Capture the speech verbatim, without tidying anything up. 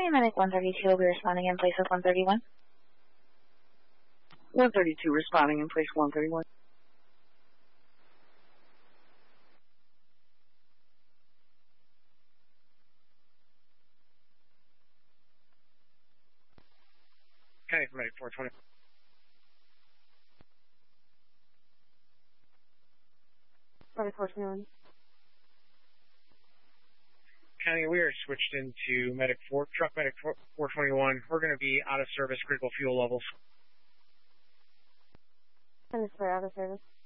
County, Medic one thirty-two will be responding in place of one thirty-one. one thirty-two responding in place one thirty-one. County for Medic four twenty. Medic four twenty-one. County, we are switched into Medic four, Truck Medic four twenty-one. We're going to be out of service, critical fuel levels. Send us for out of service.